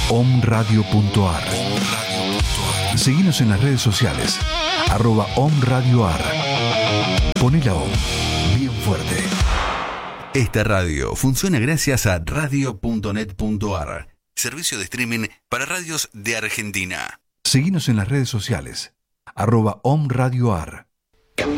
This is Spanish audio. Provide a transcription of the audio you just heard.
omradio.ar. Seguinos en las redes sociales, @omradioar. Poné la OM bien fuerte. Esta radio funciona gracias a radio.net.ar, servicio de streaming para radios de Argentina. Seguinos en las redes sociales, @omradioar.